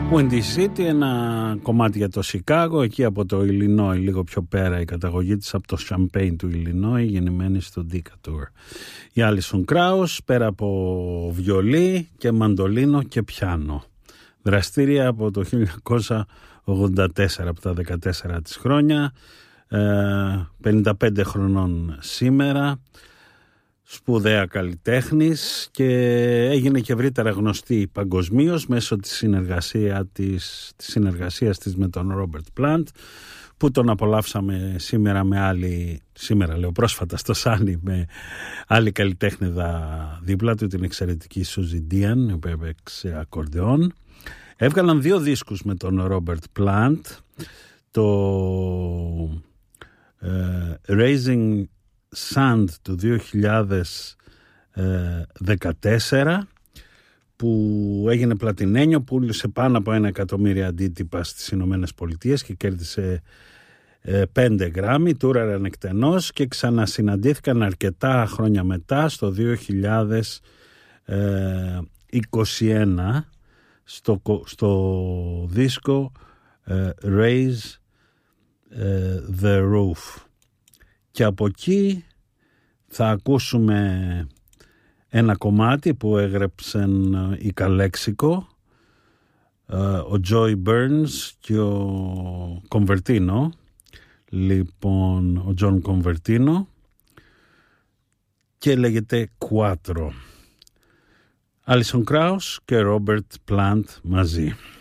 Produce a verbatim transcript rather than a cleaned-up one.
Windy City, ένα κομμάτι για το Σικάγο, εκεί από το Illinois, λίγο πιο πέρα η καταγωγή της από το Champaign του Illinois, γεννημένη στο Decatur. Η Alison Krauss, πέρα από βιολί και μαντολίνο και πιάνο. Δραστήρια από το χίλια εννιακόσια ογδόντα τέσσερα, από τα δεκατέσσερα της χρόνια, πενήντα πέντε χρονών σήμερα, σπουδαία καλλιτέχνης και έγινε και ευρύτερα γνωστή παγκοσμίως μέσω της, συνεργασία της, της συνεργασίας της με τον Ρόμπερτ Πλάντ, που τον απολαύσαμε σήμερα με άλλη, σήμερα λέω πρόσφατα στο Σάνι, με άλλη καλλιτέχνηδα δίπλα του, την εξαιρετική Σούζι Ντίαν, που έπαιξε ακορντεόν. Έβγαλαν δύο δίσκους με τον Ρόμπερτ Πλάντ, το uh, Raising Sand του δύο χιλιάδες δεκατέσσερα, που έγινε πλατινένιο, πούλησε πάνω από ένα εκατομμύρια αντίτυπα στις Ηνωμένες Πολιτείες και κέρδισε ε, πέντε γράμμι, τούραραν εκτενώς και ξανασυναντήθηκαν αρκετά χρόνια μετά, στο δύο χιλιάδες είκοσι ένα, στο, στο δίσκο ε, Raise ε, the Roof. Και από εκεί θα ακούσουμε ένα κομμάτι που έγραψαν η Καλέξικο, ο Joy Burns και ο Κομβερτίνο. Λοιπόν, ο Τζον Κομβερτίνο, και λέγεται Quattro. Alison Krauss και Robert Plant μαζί.